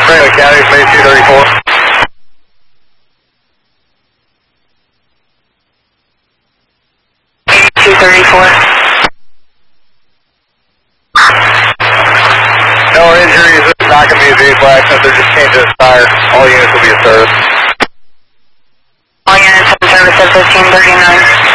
Franklin County, Phase 234. No injuries, it's not going to be a vehicle accident, they're just changing the tire. All units will be in service. All units in service at 1539.